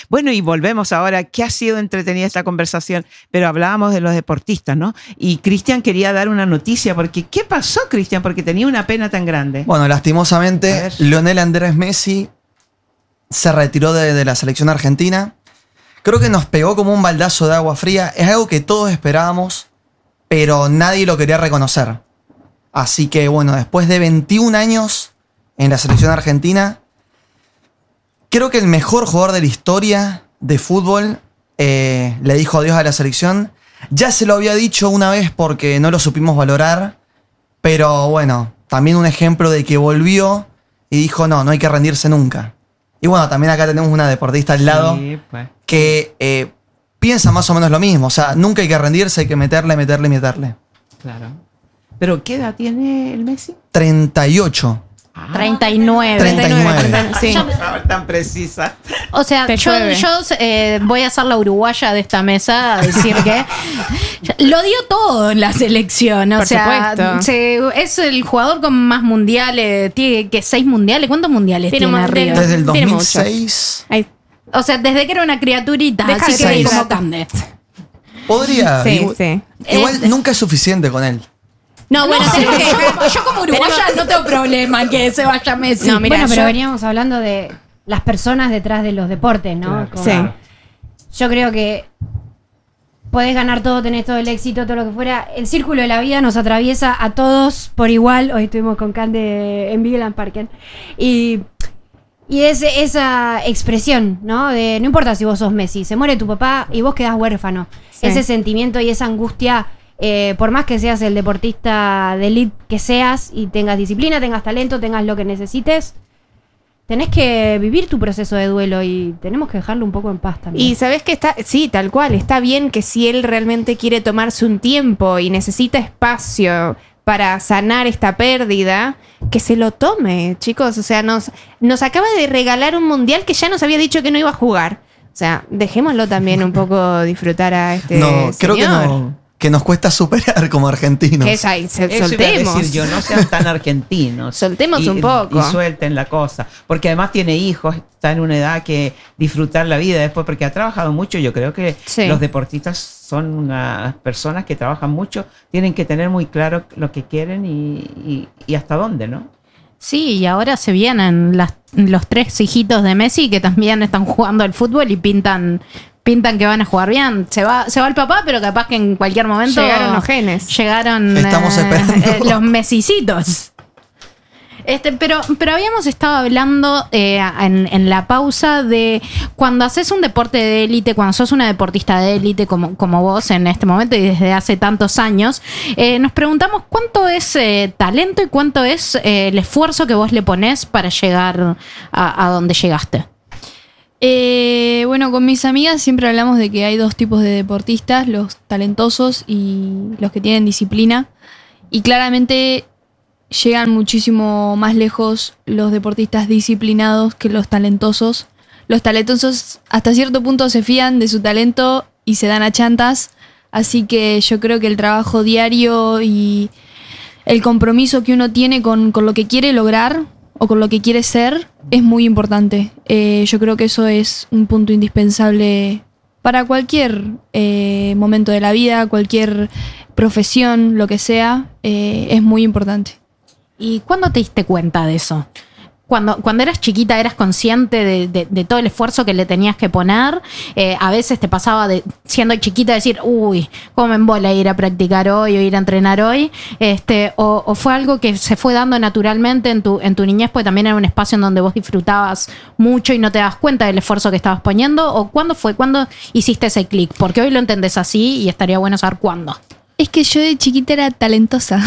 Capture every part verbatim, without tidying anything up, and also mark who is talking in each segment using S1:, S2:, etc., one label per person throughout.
S1: Bueno, y volvemos ahora. ¿Qué ha sido entretenida esta conversación? Pero hablábamos de los deportistas, ¿no? Y Cristian quería dar una noticia, porque ¿qué pasó, Cristian? Porque tenía una pena tan grande.
S2: Bueno, lastimosamente, Lionel Andrés Messi se retiró de, de la selección argentina. Creo que nos pegó como un baldazo de agua fría. Es algo que todos esperábamos, pero nadie lo quería reconocer. Así que, bueno, después de veintiún años en la selección argentina, creo que el mejor jugador de la historia de fútbol eh, le dijo adiós a la selección. Ya se lo había dicho una vez porque no lo supimos valorar, pero bueno, también un ejemplo de que volvió y dijo no, no hay que rendirse nunca. Y bueno, también acá tenemos una deportista al lado
S1: Sí, pues.
S2: que eh, piensa más o menos lo mismo. O sea, nunca hay que rendirse, hay que meterle, meterle, meterle.
S1: Claro. ¿Pero qué edad tiene el Messi?
S2: treinta y ocho.
S1: Ah,
S3: treinta y nueve.
S2: treinta y nueve.
S4: Sí.
S3: Yo-
S1: tan precisa.
S3: O sea,
S4: Te
S3: yo,
S4: llueve.
S3: yo, eh, voy a ser la uruguaya de esta mesa a decir que lo dio todo en la selección. O
S4: Por
S3: sea,
S4: supuesto.
S3: se- es el jugador con más mundiales. Tiene que seis mundiales. ¿Cuántos mundiales
S4: Tiene
S3: tiene,
S4: un montón.
S3: arriba?
S2: Desde el
S4: Tiene
S2: dos mil seis.
S4: Ahí.
S3: O sea, desde que era una criaturita.
S4: Deja
S3: así
S4: de
S3: que
S2: seis.
S3: como Cande.
S2: Podría.
S4: Sí,
S2: igual
S4: sí.
S2: igual
S3: Este-
S2: nunca es suficiente con él.
S4: No, bueno,
S3: No,
S4: tenés que-
S3: yo, como, yo como uruguaya no tengo problema en que se vaya Messi.
S4: No, mira,
S5: bueno, pero
S4: yo-
S5: veníamos hablando de las personas detrás de los deportes, ¿no?
S1: Claro.
S5: Como-
S4: Sí.
S5: Yo creo que podés ganar todo, tenés todo el éxito, todo lo que fuera. El círculo de la vida nos atraviesa a todos por igual. Hoy estuvimos con Cande en Vigeland Parken. Y, y es esa expresión, ¿no? De no importa si vos sos Messi, se muere tu papá y vos quedás huérfano.
S4: Sí.
S5: Ese sentimiento y esa angustia, eh, por más que seas el deportista de elite que seas y tengas disciplina, tengas talento, tengas lo que necesites, tenés que vivir tu proceso de duelo y tenemos que dejarlo un poco en paz también.
S4: Y sabes que está, sí, tal cual, está bien que si él realmente quiere tomarse un tiempo y necesita espacio para sanar esta pérdida, que se lo tome, chicos. O sea, nos, nos acaba de regalar un mundial que ya nos había dicho que no iba a jugar. O sea, dejémoslo también un poco disfrutar a este
S2: No, creo que
S4: señor.
S2: no. Que nos cuesta superar como argentinos.
S4: Que es ahí, se-
S1: Eso iba a
S4: soltemos.
S1: decir yo, no sean tan argentinos.
S4: Soltemos
S1: Y-
S4: un poco.
S1: Y suelten la cosa. Porque además tiene hijos, está en una edad que disfrutar la vida después, porque ha trabajado mucho. Yo creo que
S4: Sí.
S1: los deportistas son unas personas que trabajan mucho, tienen que tener muy claro lo que quieren y, y- y hasta dónde, ¿no?
S3: Sí, y ahora se vienen las- los tres hijitos de Messi que también están jugando al fútbol y pintan pintan que van a jugar bien. Se va se va el papá, pero capaz que en cualquier momento
S4: Llegaron los genes.
S3: Llegaron
S2: Estamos
S3: eh,
S2: esperando.
S3: eh, los mesicitos. Este, pero, pero habíamos estado hablando eh, en, en la pausa de cuando haces un deporte de élite, cuando sos una deportista de élite como, como vos en este momento y desde hace tantos años, eh, nos preguntamos cuánto es eh, talento y cuánto es eh, el esfuerzo que vos le ponés para llegar a, a donde llegaste.
S6: Eh, bueno, con mis amigas siempre hablamos de que hay dos tipos de deportistas, los talentosos y los que tienen disciplina. Y claramente llegan muchísimo más lejos los deportistas disciplinados que los talentosos. Los talentosos hasta cierto punto se fían de su talento y se dan a chantas. Así que yo creo que el trabajo diario y el compromiso que uno tiene con, con lo que quiere lograr o con lo que quiere ser es muy importante. Eh, yo creo que eso es un punto indispensable para cualquier eh, momento de la vida, cualquier profesión, lo que sea, eh, es muy importante.
S3: ¿Y cuándo te diste cuenta de eso? Cuando, cuando eras chiquita, ¿eras consciente de, de- de todo el esfuerzo que le tenías que poner? Eh, a veces te pasaba de, siendo chiquita, decir, uy, cómo me embola ir a practicar hoy o ir a entrenar hoy. Este, o, o fue algo que se fue dando naturalmente en tu, en tu niñez, porque también era un espacio en donde vos disfrutabas mucho y no te das cuenta del esfuerzo que estabas poniendo. ¿O cuándo fue? ¿Cuándo hiciste ese clic? Porque hoy lo entendés así y estaría bueno saber cuándo.
S6: Es que yo de chiquita era talentosa.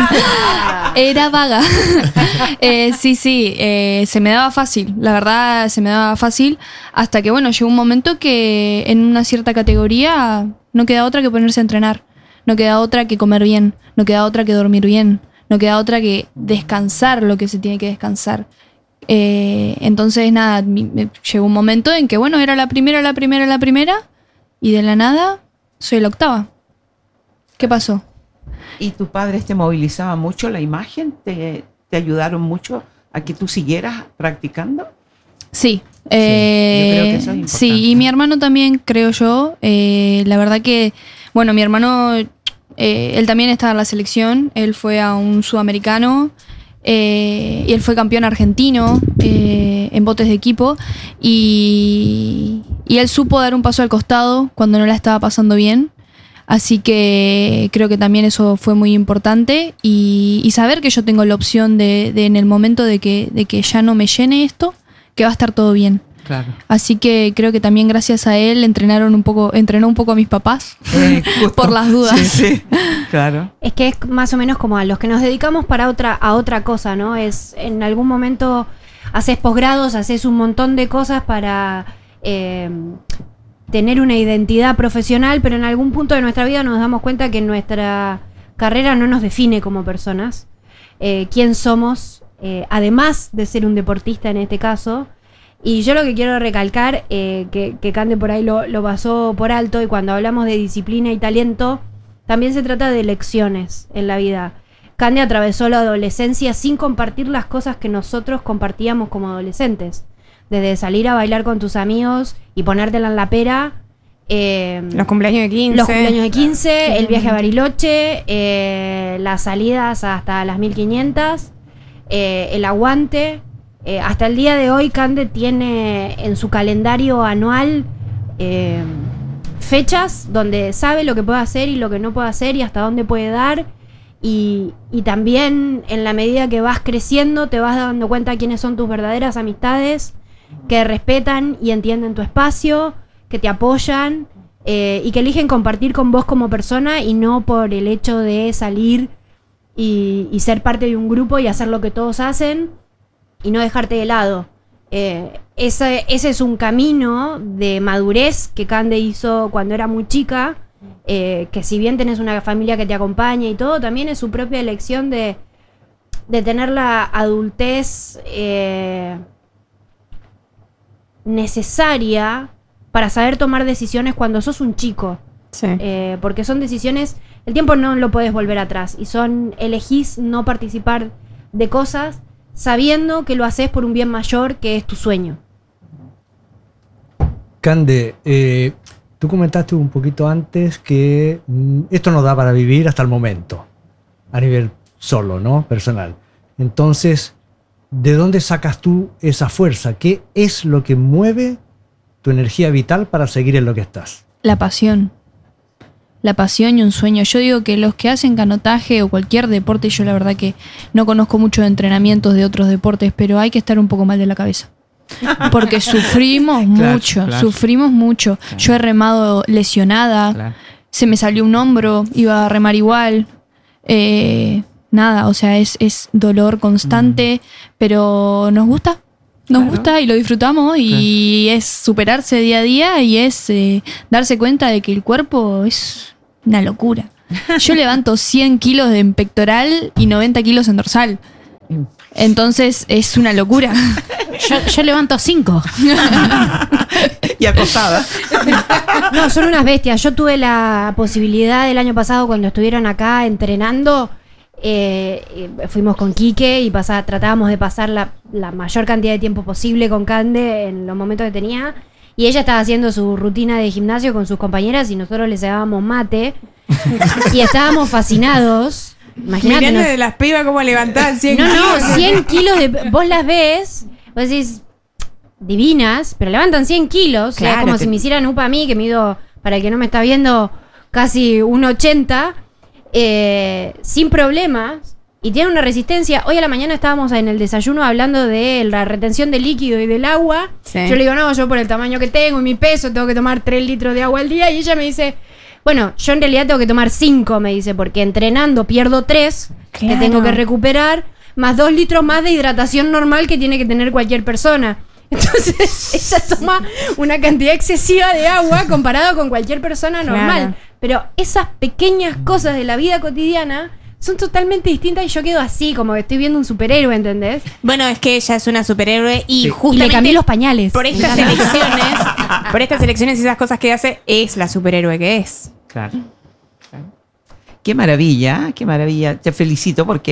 S6: Era vaga. Eh, sí, sí, eh, se me daba fácil. La verdad, se me daba fácil. Hasta que, bueno, llegó un momento que en una cierta categoría no queda otra que ponerse a entrenar. No queda otra que comer bien. No queda otra que dormir bien. No queda otra que descansar lo que se tiene que descansar. Eh, entonces, nada, mi- me- llegó un momento en que, bueno, era la primera, la primera, la primera. Y de la nada, soy la octava. ¿Qué pasó?
S1: ¿Y tus padres te movilizaban mucho la imagen? ¿Te, te ayudaron mucho a que tú siguieras practicando?
S6: Sí,
S3: Eh,
S1: yo creo que eso es importante.
S3: sí, y mi hermano también, creo yo. Eh, la verdad que, bueno, mi hermano, eh, él también está en la selección. Él fue a un sudamericano eh, y él fue campeón argentino eh, en botes de equipo. Y, y él supo dar un paso al costado cuando no la estaba pasando bien. Así que creo que también eso fue muy importante. Y, y saber que yo tengo la opción de, de en el momento de que, de que ya no me llene esto, que va a estar todo bien.
S1: Claro.
S3: Así que creo que también gracias a él entrenaron un poco, entrenó un poco a mis papás
S1: Eh, justo.
S3: por las dudas.
S1: Sí, sí, claro.
S5: Es que es más o menos como a los que nos dedicamos para otra, a otra cosa, ¿no? Es en algún momento haces posgrados, haces un montón de cosas para eh, tener una identidad profesional, pero en algún punto de nuestra vida nos damos cuenta que nuestra carrera no nos define como personas. Eh, quién somos, eh, además de ser un deportista en este caso. Y yo lo que quiero recalcar, eh, que, que Cande por ahí lo, lo pasó por alto, y cuando hablamos de disciplina y talento, también se trata de lecciones en la vida. Cande atravesó la adolescencia sin compartir las cosas que nosotros compartíamos como adolescentes. Desde salir a bailar con tus amigos y ponértela en la pera. Eh,
S4: Los cumpleaños de quince.
S5: Los cumpleaños de quince, el viaje a Bariloche, eh, las salidas hasta las mil quinientas, eh, el aguante. Eh, hasta el día de hoy Cande tiene en su calendario anual eh, fechas donde sabe lo que puede hacer y lo que no puede hacer y hasta dónde puede dar. Y, y también en la medida que vas creciendo te vas dando cuenta quiénes son tus verdaderas amistades, que respetan y entienden tu espacio, que te apoyan eh, y que eligen compartir con vos como persona y no por el hecho de salir y, y ser parte de un grupo y hacer lo que todos hacen y no dejarte de lado. Eh, ese, ese es un camino de madurez que Cande hizo cuando era muy chica, eh, que si bien tenés una familia que te acompaña y todo, también es su propia elección de, de tener la adultez eh, necesaria para saber tomar decisiones cuando sos un chico.
S4: Sí.
S5: Eh, porque son decisiones, el tiempo no lo podés volver atrás, y son, elegís no participar de cosas sabiendo que lo haces por un bien mayor que es tu sueño.
S7: Cande, eh, tú comentaste un poquito antes que mm, esto no da para vivir hasta el momento, a nivel solo, ¿no? Personal. Entonces, ¿de dónde sacas tú esa fuerza? ¿Qué es lo que mueve tu energía vital para seguir en lo que estás?
S3: La pasión. La pasión y un sueño. Yo digo que los que hacen canotaje o cualquier deporte, yo la verdad que no conozco mucho de entrenamientos de otros deportes, pero hay que estar un poco mal de la cabeza. Porque sufrimos
S1: Claro,
S3: mucho,
S1: claro.
S3: sufrimos mucho.
S1: Claro.
S3: Yo he remado lesionada,
S1: Claro.
S3: se me salió un hombro, iba a remar igual. Eh, nada, o sea, es, es dolor constante, pero nos gusta. Nos
S1: Claro.
S3: gusta y lo disfrutamos y es superarse día a día y es eh, darse cuenta de que el cuerpo es una locura. Yo levanto cien kilos en pectoral y noventa kilos en dorsal. Entonces es una locura.
S5: Yo, yo levanto cinco.
S1: Y acostada.
S5: No, son unas bestias. Yo tuve la posibilidad el año pasado, cuando estuvieron acá entrenando, eh, eh, fuimos con Quique y pasá- tratábamos de pasar la, la mayor cantidad de tiempo posible con Cande en los momentos que tenía. Y ella estaba haciendo su rutina de gimnasio con sus compañeras y nosotros les dábamos mate. Y estábamos fascinados. Imagínate.
S4: Mirando
S5: nos-
S4: de las pibas cómo levantaban cien
S5: No, no,
S4: kilos.
S5: cien kilos de... Vos las ves, vos decís, divinas, pero levantan cien kilos. O sea,
S4: Claro,
S5: como
S4: te-
S5: si me hicieran upa a mí, que mido, para el que no me está viendo, casi uno ochenta, eh, sin problemas. Y tienen una resistencia. Hoy a la mañana estábamos en el desayuno hablando de la retención de líquido y del agua.
S4: Sí.
S5: Yo le digo, no, yo por el tamaño que tengo y mi peso tengo que tomar tres litros de agua al día. Y ella me dice, bueno, yo en realidad tengo que tomar cinco, me dice, porque entrenando pierdo tres, que
S4: Claro.
S5: tengo que recuperar, más dos litros más de hidratación normal que tiene que tener cualquier persona. Entonces ella toma una cantidad excesiva de agua comparado con cualquier persona normal.
S4: Claro.
S5: Pero esas pequeñas cosas de la vida cotidiana son totalmente distintas y yo quedo así, como que estoy viendo un superhéroe, ¿entendés?
S4: Bueno, es que ella es una superhéroe y
S1: Sí.
S5: Y
S4: justamente
S5: le cambié los pañales.
S4: por
S5: Me
S4: estas
S5: encanta.
S4: elecciones, por estas elecciones y esas cosas que hace, es la superhéroe que es.
S1: Claro. Claro. Qué maravilla, qué maravilla. Te felicito porque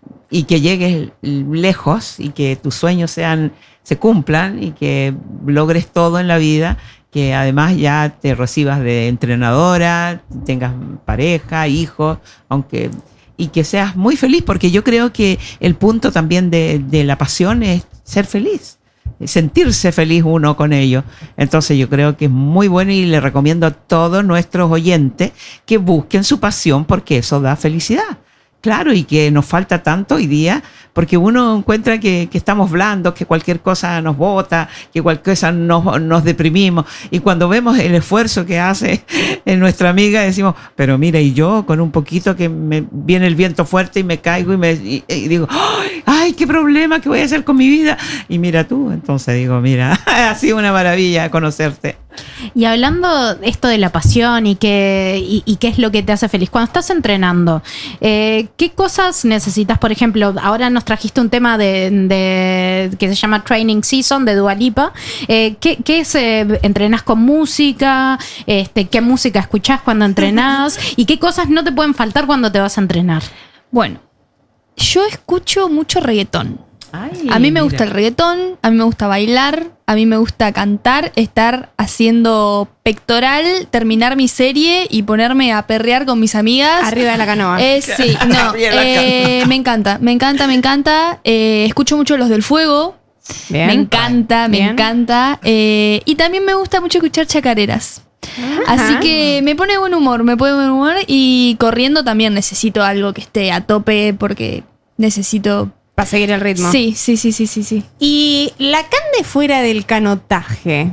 S1: y que llegues lejos y que tus sueños sean, se cumplan y que logres todo en la vida, que además ya te recibas de entrenadora, tengas pareja, hijos, aunque y que seas muy feliz, porque yo creo que el punto también de, de la pasión es ser feliz, sentirse feliz uno con ello. Entonces yo creo que es muy bueno y le recomiendo a todos nuestros oyentes que busquen su pasión, porque eso da felicidad. Claro, y que nos falta tanto hoy día, porque uno encuentra que, que estamos blandos, que cualquier cosa nos bota, que cualquier cosa nos, nos deprimimos. Y cuando vemos el esfuerzo que hace en nuestra amiga, decimos, pero mira, y yo con un poquito que me viene el viento fuerte y me caigo y, me, y, y digo, ¡ay, qué problema! ¿Qué voy a hacer con mi vida? Y mira tú, entonces digo, mira, ha sido una maravilla conocerte.
S3: Y hablando esto de la pasión y qué, y, y qué es lo que te hace feliz, cuando estás entrenando, eh, ¿qué cosas necesitas? Por ejemplo, ahora nos trajiste un tema de, de que se llama Training Season de Dua Lipa. Eh, ¿Qué, qué es? Eh, ¿Entrenás con música? Este, ¿Qué música escuchás cuando entrenás? ¿Y qué cosas no te pueden faltar cuando te vas a entrenar?
S6: Bueno, yo escucho mucho reggaetón.
S1: Ay,
S6: A mí me
S1: mira.
S6: gusta el reggaetón, a mí me gusta bailar, a mí me gusta cantar, estar haciendo pectoral, terminar mi serie y ponerme a perrear con mis amigas.
S4: Arriba de la canoa.
S6: Eh, sí, no,
S1: Arriba de la
S6: eh, me encanta, me encanta, me encanta. Eh, escucho mucho Los del Fuego,
S4: Bien.
S6: me encanta, me
S4: Bien.
S6: encanta. Eh, y también me gusta mucho escuchar chacareras. Así que me pone buen humor, me pone buen humor y corriendo también necesito algo que esté a tope porque necesito...
S4: Para seguir el ritmo.
S6: Sí, sí, sí, sí, sí, sí.
S4: Y la Cande fuera del canotaje.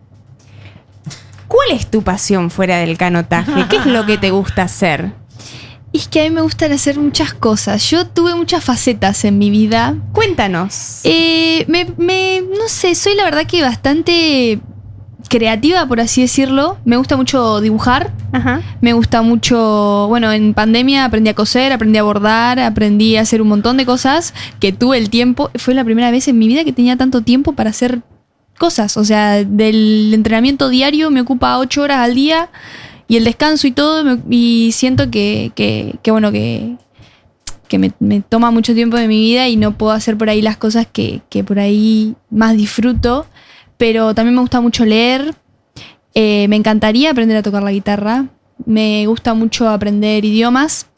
S4: ¿Cuál es tu pasión fuera del canotaje? ¿Qué es lo que te gusta hacer?
S6: Y es que a mí me gustan hacer muchas cosas. Yo tuve muchas facetas en mi vida.
S4: Cuéntanos.
S6: Eh, me, me, no sé, soy la verdad que bastante creativa, por así decirlo. Me gusta mucho dibujar.
S4: Ajá.
S6: Me gusta mucho, bueno, en pandemia aprendí a coser, aprendí a bordar, aprendí a hacer un montón de cosas que tuve el tiempo. Fue la primera vez en mi vida que tenía tanto tiempo para hacer cosas. O sea, del entrenamiento diario me ocupa ocho horas al día y el descanso y todo. Me, y siento que, que, que bueno, que, que me, me toma mucho tiempo de mi vida y no puedo hacer por ahí las cosas que, que por ahí más disfruto. Pero también me gusta mucho leer. Eh, me encantaría aprender a tocar la guitarra. Me gusta mucho aprender idiomas.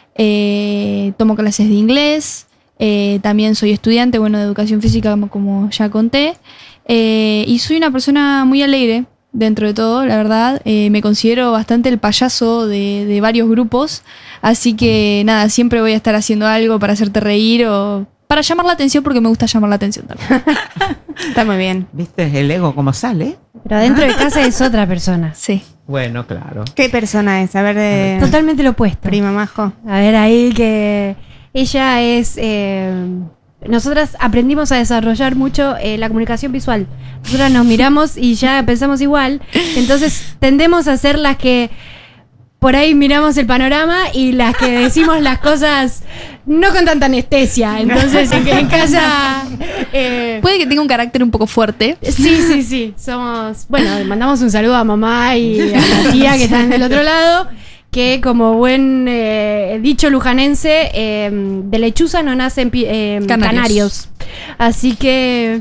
S6: Eh, tomo clases de inglés. Eh, también soy estudiante, bueno, de educación física, como, como ya conté. Eh, y soy una persona muy alegre, dentro de todo, la verdad. Eh, me considero bastante el payaso de, de varios grupos. Así que nada, siempre voy a estar haciendo algo para hacerte reír o para llamar la atención, porque me gusta llamar la atención también.
S4: Está muy bien.
S1: ¿Viste el ego cómo sale?
S5: Pero adentro de casa es otra persona.
S6: Sí.
S1: Bueno, claro.
S4: ¿Qué persona es? A ver, de
S5: Totalmente lo opuesto.
S4: prima Majo.
S5: A ver, ahí que ella es... eh, nosotras aprendimos a desarrollar mucho eh, la comunicación visual. Nosotras nos miramos y ya pensamos igual. Entonces tendemos a ser las que por ahí miramos el panorama y las que decimos las cosas no con tanta anestesia. Entonces en, en casa... eh,
S6: Puede que tenga un carácter un poco fuerte.
S5: Sí, sí, sí. Somos. Bueno, le mandamos un saludo a mamá y a la tía que están del otro lado. Que como buen eh, dicho lujanense, eh, de lechuza no nacen pi- eh,
S6: Canarios.
S5: canarios. Así que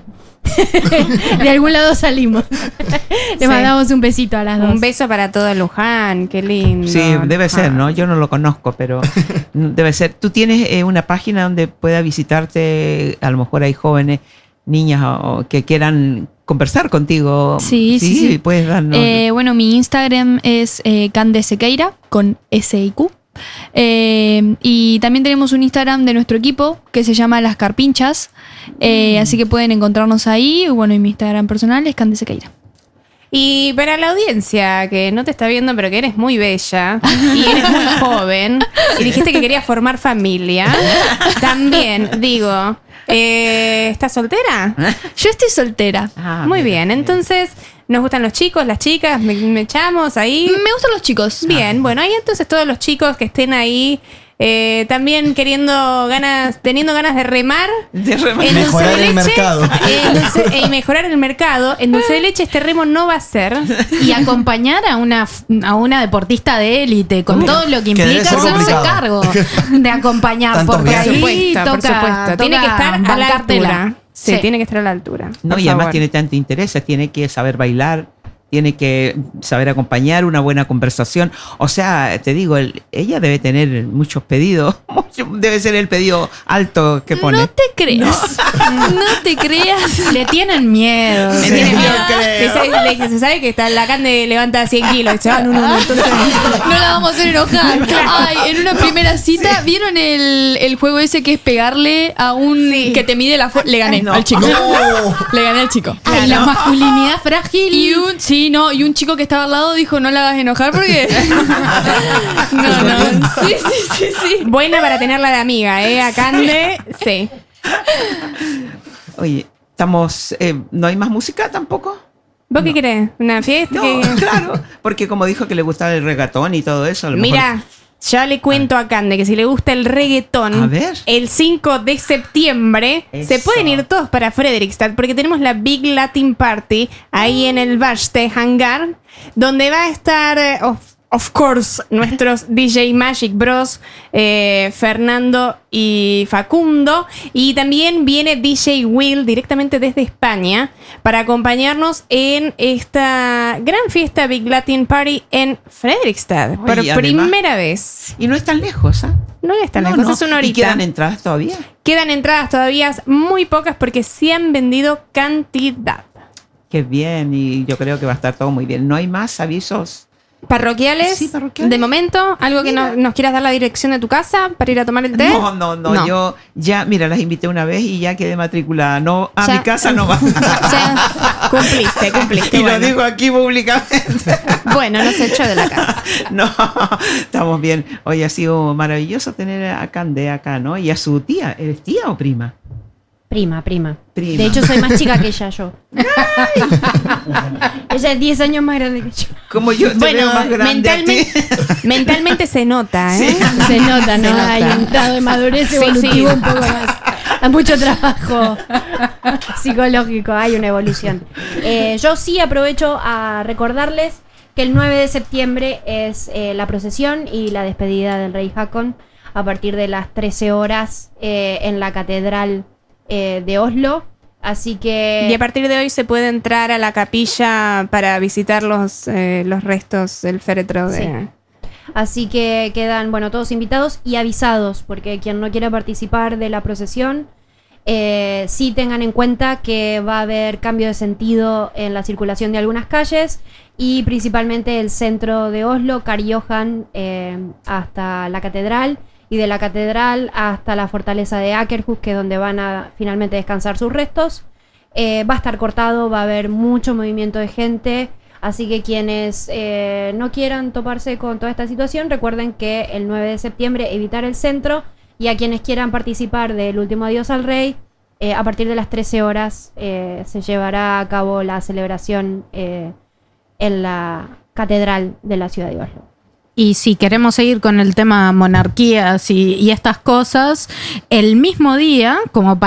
S5: de algún lado salimos. Le
S4: Sí.
S5: mandamos un besito a las dos.
S4: Un beso para todo Luján, qué lindo.
S1: Sí, debe ser, ¿no?
S4: Ah.
S1: Yo no lo conozco, pero debe ser. ¿Tú tienes eh, una página donde pueda visitarte? A lo mejor hay jóvenes, niñas o, que quieran conversar contigo.
S6: Sí, sí, sí.
S1: Puedes darnos.
S6: Eh, bueno, mi Instagram es eh, Cande Sequeira con S I Q. Eh, y también tenemos un Instagram de nuestro equipo que se llama Las Carpinchas. Eh, así que pueden encontrarnos ahí. Bueno, y mi Instagram personal es Cande Sequeira.
S4: Y para la audiencia que no te está viendo, pero que eres muy bella y eres muy joven y dijiste que querías formar familia, también digo, eh, ¿estás soltera?
S6: Yo estoy soltera.
S1: Ah,
S4: Muy
S1: mira,
S4: bien,
S1: mira.
S4: entonces nos gustan los chicos, las chicas, me, me echamos ahí.
S6: Me gustan los chicos.
S4: Bien, bueno, ahí entonces todos los chicos que estén ahí Eh, también queriendo ganas, teniendo ganas de remar.
S1: De remar.
S4: En dulce
S2: Mejorar
S4: de
S2: el
S4: leche,
S2: mercado.
S4: en dulce- y mejorar el mercado. En dulce de leche este remo no va a ser.
S3: Y acompañar a una, a una deportista de élite con todo lo que
S2: Que debe
S3: implica
S2: ser
S3: hacerse
S2: complicado.
S3: cargo de acompañar.
S2: Tantos
S3: Porque
S2: viajes.
S3: ahí
S4: Por supuesto, por
S3: toca,
S4: supuesto. Tiene que
S3: toca
S4: estar a la
S3: bancártela.
S4: altura. Sí,
S3: Sí.
S4: tiene que estar a la altura.
S1: No,
S4: por
S1: y además
S4: favor.
S1: tiene tanto interés, tiene que saber bailar, tiene que saber acompañar, una buena conversación. O sea, te digo, el- ella debe tener muchos pedidos, mucho- debe ser el pedido alto que pone.
S6: No te creas. No, te creas.
S3: Le tienen miedo.
S4: Le
S1: Sí,
S4: tiene
S1: yo
S4: miedo.
S1: creo.
S4: Se sabe, le- se sabe que está la Cande levanta cien kilos. Y dice, ah, no, no, no. Entonces,
S6: No la vamos a hacer enojar. Ay, en una primera cita, ¿vieron el, el juego ese que es pegarle a un
S4: Sí.
S6: que te mide la fuerza? Le gané
S1: No.
S6: al chico.
S2: No.
S6: Le gané al chico.
S3: Ay, la masculinidad frágil.
S6: Y un, sí, no, y un chico que estaba al lado dijo, no la hagas enojar porque. No, no. Sí, sí, sí, sí.
S4: buena para tenerla de amiga, ¿eh? A Cande, sí.
S1: Oye, estamos, eh, ¿no hay más música tampoco?
S4: ¿Vos qué querés? ¿Una fiesta?
S1: No,
S4: ¿Qué-
S1: claro, porque como dijo que le gustaba el reggaetón y todo eso, a lo mejor-
S4: Mira, ya le cuento a Cande que si le gusta el reggaetón,
S1: A ver.
S4: el cinco de septiembre se
S1: Eso.
S4: pueden ir todos para Fredrikstad porque tenemos la Big Latin Party ahí en el Bashte Hangar, donde va a estar, eh, of, of course, nuestros D J Magic Bros, eh, Fernando y Facundo. Y también viene D J Will directamente desde España para acompañarnos en esta gran fiesta Big Latin Party en Fredrikstad. Por
S1: Oye, además-
S4: primera vez.
S1: Y no es tan lejos, ¿ah?
S4: No es tan
S1: No,
S4: lejos,
S1: no.
S4: es una
S1: ¿Y
S4: horita.
S1: quedan entradas todavía?
S4: Quedan entradas todavía muy pocas porque se han vendido cantidad.
S1: Qué bien, y yo creo que va a estar todo muy bien. ¿No hay más avisos?
S4: Parroquiales,
S1: Sí, parroquiales.
S4: de momento, algo que no- nos quieras dar la dirección de tu casa para ir a tomar el té.
S1: No, no, no, yo ya, mira, las invité una vez y ya quedé matriculada. No, a
S4: Ya.
S1: mi casa no va.
S4: Ya, cumpliste, cumpliste.
S1: Y
S4: bueno.
S1: lo digo aquí públicamente.
S4: Bueno, nos echó de la casa.
S1: No, estamos bien. Hoy ha sido maravilloso tener a Cande acá, ¿no? Y a su tía. ¿Eres tía o prima?
S5: Prima, prima,
S1: Prima.
S5: De hecho, soy más chica que ella, yo. Ella es diez años más grande que yo.
S1: Como yo te
S4: Bueno,
S1: veo más grande a ti.
S4: mentalmente, mentalmente se nota, ¿eh?
S5: Se nota, ¿no?
S4: Se nota.
S5: Hay un grado de madurez
S4: Sí,
S5: evolutivo
S4: sí.
S5: un poco más. Hay mucho trabajo psicológico, hay una evolución. Eh, yo sí aprovecho a recordarles que el nueve de septiembre es eh, la procesión y la despedida del Rey Hakon a partir de las trece horas eh, en la Catedral eh, de Oslo. Así que...
S4: Y a partir de hoy se puede entrar a la capilla para visitar los, eh, los restos del féretro de...
S5: Sí. Así que quedan, bueno, todos invitados y avisados, porque quien no quiera participar de la procesión, eh, sí tengan en cuenta que va a haber cambio de sentido en la circulación de algunas calles y principalmente el centro de Oslo, Karl-Johan, eh, hasta la catedral, y de la catedral hasta la fortaleza de Akershus, que es donde van a finalmente descansar sus restos. Eh, va a estar cortado, va a haber mucho movimiento de gente. Así que quienes eh, no quieran toparse con toda esta situación, recuerden que el nueve de septiembre evitar el centro, y a quienes quieran participar del último adiós al rey, eh, a partir de las trece horas eh, se llevará a cabo la celebración eh, en la catedral de la ciudad de Oslo.
S3: Y si queremos seguir con el tema monarquías y, y estas cosas, el mismo día, como para